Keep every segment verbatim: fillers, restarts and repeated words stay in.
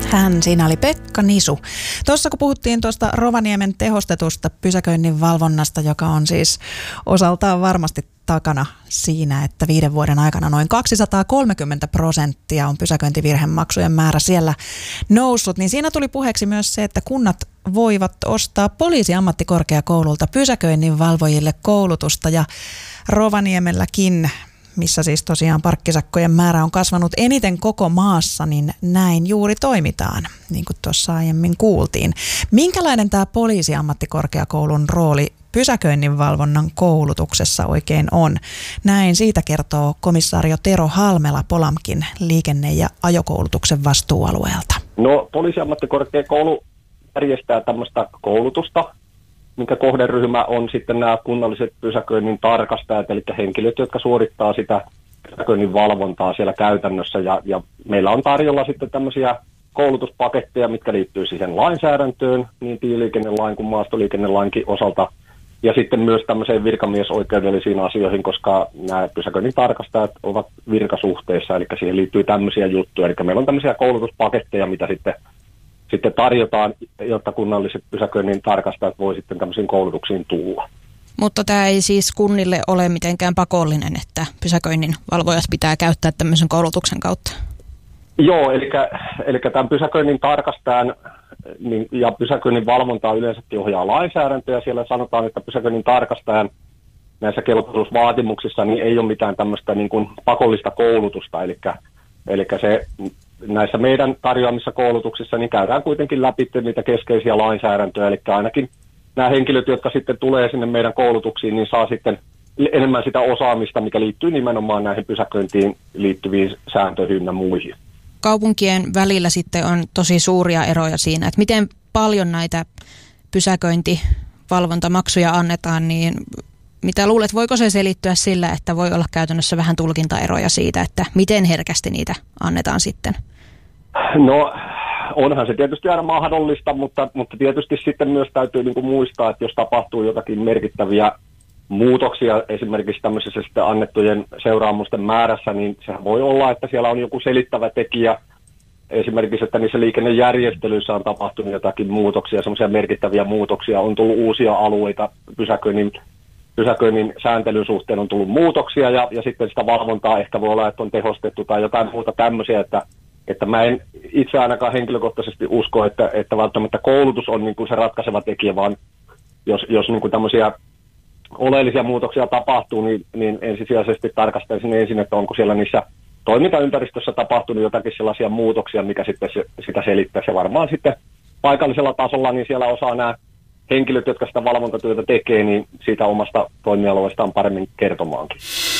Hän siinä oli Pekka Nisu. Tuossa kun puhuttiin tuosta Rovaniemen tehostetusta pysäköinnin valvonnasta, joka on siis osaltaan varmasti takana siinä, että viiden vuoden aikana noin kaksisataakolmekymmentä prosenttia on pysäköintivirhemaksujen määrä siellä noussut, niin siinä tuli puheeksi myös se, että kunnat voivat ostaa poliisiammattikorkeakoululta pysäköinnin valvojille koulutusta, ja Rovaniemelläkin, missä siis tosiaan parkkisakkojen määrä on kasvanut eniten koko maassa, niin näin juuri toimitaan, niin kuin tuossa aiemmin kuultiin. Minkälainen tämä poliisiammattikorkeakoulun rooli pysäköinnin valvonnan koulutuksessa oikein on? Näin siitä kertoo komissaario Tero Halmela Polamkin liikenne- ja ajokoulutuksen vastuualueelta. No, poliisiammattikorkeakoulu järjestää tämmöistä koulutusta, minkä kohderyhmä on sitten nämä kunnalliset pysäköinnin tarkastajat, eli henkilöt, jotka suorittaa sitä pysäköinnin valvontaa siellä käytännössä. Ja, ja meillä on tarjolla sitten tämmöisiä koulutuspaketteja, mitkä liittyy siihen lainsäädäntöön, niin tieliikennelain kuin maastoliikennelainkin osalta. Ja sitten myös tämmöiseen virkamiesoikeudellisiin asioihin, koska nämä pysäköinnin tarkastajat ovat virkasuhteissa, eli siihen liittyy tämmöisiä juttuja. Eli meillä on tämmöisiä koulutuspaketteja, mitä sitten Sitten tarjotaan, jotta kunnalliset pysäköinnin tarkastajat voi sitten tämmöisiin koulutuksiin tulla. Mutta tämä ei siis kunnille ole mitenkään pakollinen, että pysäköinnin valvojat pitää käyttää tämmöisen koulutuksen kautta? Joo, eli, eli tämän pysäköinnin tarkastajan niin, ja pysäköinnin valvontaa yleensäkin ohjaa lainsäädäntö, ja siellä sanotaan, että pysäköinnin tarkastajan näissä kelpoisuusvaatimuksissa niin ei ole mitään tämmöistä niin kuin pakollista koulutusta, eli, eli se näissä meidän tarjoamissa koulutuksissa niin käydään kuitenkin läpi niitä keskeisiä lainsäädäntöjä, eli ainakin nämä henkilöt, jotka sitten tulee sinne meidän koulutuksiin, niin saa sitten enemmän sitä osaamista, mikä liittyy nimenomaan näihin pysäköintiin liittyviin sääntöihin ja muihin. Kaupunkien välillä sitten on tosi suuria eroja siinä, että miten paljon näitä pysäköintivalvontamaksuja annetaan, niin mitä luulet, voiko se selittyä sillä, että voi olla käytännössä vähän tulkintaeroja siitä, että miten herkästi niitä annetaan sitten? No, onhan se tietysti aina mahdollista, mutta, mutta tietysti sitten myös täytyy niin kuin muistaa, että jos tapahtuu jotakin merkittäviä muutoksia esimerkiksi tämmöisessä sitten annettujen seuraamusten määrässä, niin sehän voi olla, että siellä on joku selittävä tekijä, esimerkiksi, että niissä liikennejärjestelyissä on tapahtunut jotakin muutoksia, semmoisia merkittäviä muutoksia, on tullut uusia alueita pysäköinnin pysäköinnin sääntelyn suhteen on tullut muutoksia, ja, ja sitten sitä valvontaa ehkä voi olla, että on tehostettu tai jotain muuta tämmöisiä, että, että mä en itse ainakaan henkilökohtaisesti usko, että, että välttämättä koulutus on niin kuin se ratkaiseva tekijä, vaan jos, jos niin kuin tämmöisiä oleellisia muutoksia tapahtuu, niin, niin ensisijaisesti tarkastaisin ensin, että onko siellä niissä toimintaympäristössä tapahtunut jotakin sellaisia muutoksia, mikä sitten se, sitä selittäisi, ja varmaan sitten paikallisella tasolla, niin siellä osaa nämä henkilöt, jotka sitä valvontatyötä tekee, niin siitä omasta toimialueestaan paremmin kertomaankin.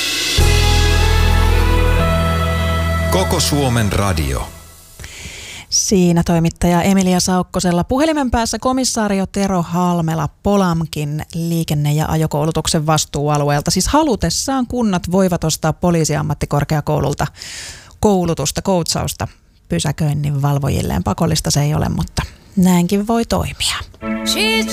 Koko Suomen radio. Siinä toimittaja Emilia Saukkosella. Puhelimen päässä komissaario Tero Halmela Polamkin liikenne- ja ajokoulutuksen vastuualueelta. Siis halutessaan kunnat voivat ostaa poliisiammattikorkeakoululta koulutusta, koutsausta pysäköinnin valvojilleen. Pakollista se ei ole, mutta näinkin voi toimia.